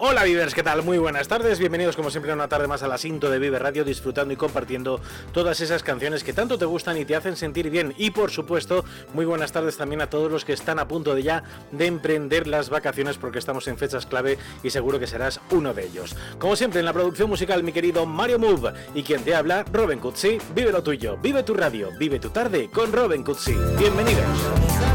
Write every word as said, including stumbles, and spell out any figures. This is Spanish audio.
Hola Vivers, ¿qué tal? Muy buenas tardes, bienvenidos como siempre a una tarde más a la Sinto de Vive Radio, disfrutando y compartiendo todas esas canciones que tanto te gustan y te hacen sentir bien. Y por supuesto, muy buenas tardes también a todos los que están a punto de ya de emprender las vacaciones, porque estamos en fechas clave y seguro que serás uno de ellos. Como siempre en la producción musical, mi querido Mario Move, y quien te habla, Robin Cutsi. Vive lo tuyo, vive tu radio, vive tu tarde con Robin Cutsi. Bienvenidos.